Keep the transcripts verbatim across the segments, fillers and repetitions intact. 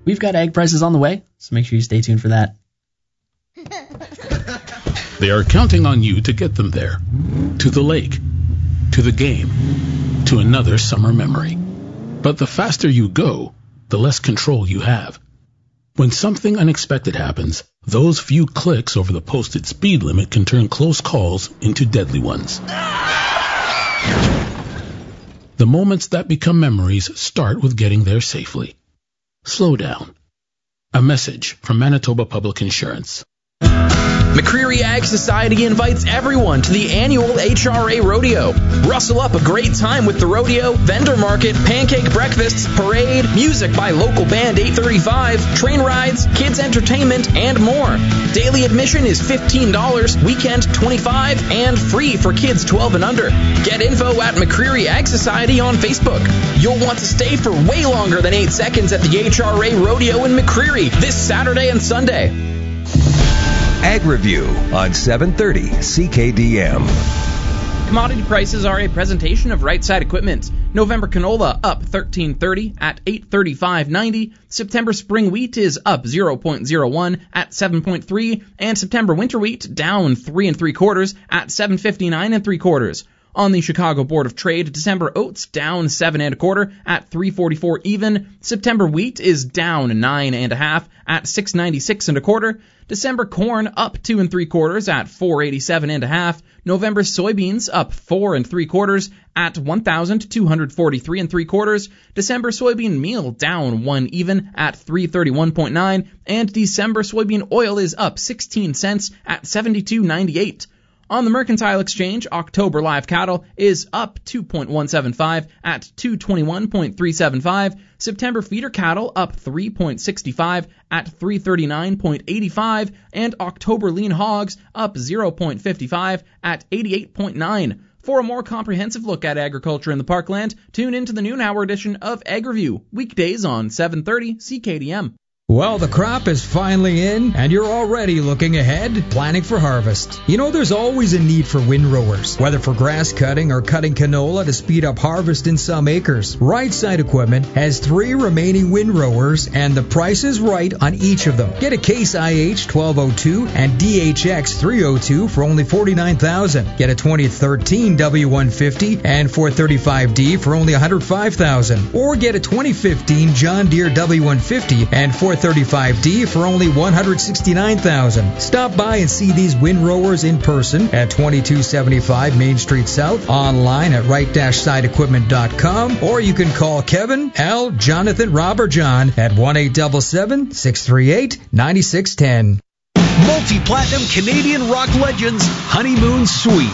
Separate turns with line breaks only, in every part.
we've got egg prices on the way, so make sure you stay tuned for that.
They are counting on you to get them there. To the lake, to the game, to another summer memory. But the faster you go, the less control you have. When something unexpected happens, those few clicks over the posted speed limit can turn close calls into deadly ones. The moments that become memories start with getting there safely. Slow down. A message from Manitoba Public Insurance.
McCreary Ag Society invites everyone to the annual H R A Rodeo. Rustle up a great time with the rodeo, vendor market, pancake breakfasts, parade, music by local band eight thirty-five, train rides, kids entertainment, and more. Daily admission is fifteen dollars, weekend twenty-five dollars, and free for kids twelve and under. Get info at McCreary Ag Society on Facebook. You'll want to stay for way longer than eight seconds at the H R A Rodeo in McCreary this Saturday and Sunday.
Ag Review on seven thirty C K D M.
Commodity prices are a presentation of Right Side Equipment. November canola up thirteen thirty at eight thirty-five ninety. September spring wheat is up zero point zero one at seven point three, and September winter wheat down three and three quarters at seven fifty-nine and three quarters. On the Chicago Board of Trade, December oats down seven and a quarter at three forty-four even. September wheat is down nine and a half at six ninety-six and a quarter. December corn up two and three quarters at four eighty-seven and a half. November soybeans up four and three quarters at one thousand two hundred forty-three and three quarters. December soybean meal down one even at three thirty-one point nine, and December soybean oil is up sixteen cents at seventy-two ninety-eight. On the Mercantile Exchange, October live cattle is up two point one seven five at two twenty-one point three seven five. September feeder cattle up three point six five at three thirty-nine point eight five, and October lean hogs up zero point five five at eighty-eight point nine. For a more comprehensive look at agriculture in the Parkland, tune into the noon hour edition of Ag Review, weekdays on seven thirty C K D M.
Well, the crop is finally in, and you're already looking ahead, planning for harvest. You know, there's always a need for windrowers, whether for grass cutting or cutting canola to speed up harvest in some acres. Right Side Equipment has three remaining windrowers, and the price is right on each of them. Get a Case I H twelve oh two and D H X three oh two for only forty-nine thousand dollars. Get a twenty thirteen W one fifty and four thirty-five D for only one hundred five thousand dollars. Or get a twenty fifteen John Deere W one fifty and four thirty-five D for only one hundred sixty-nine thousand dollars. Stop by and see these windrowers in person at twenty-two seventy-five Main Street South, online at right side equipment dot com, or you can call Kevin, Al, Jonathan, Rob, or John at one eight seven seven, six three eight, nine six one zero.
Multi-platinum Canadian rock legends Honeymoon Suite.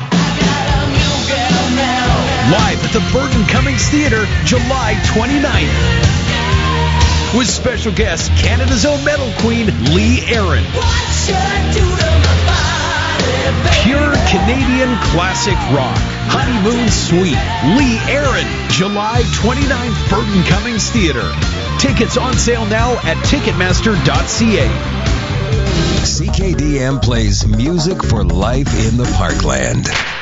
Live at the Burton Cummings Theatre, July twenty-ninth. With special guest, Canada's own metal queen, Lee Aaron. Pure Canadian classic rock. Honeymoon Suite. Lee Aaron. July twenty-ninth, Burton Cummings Theatre. Tickets on sale now at ticketmaster dot c a.
C K D M plays music for life in the Parkland.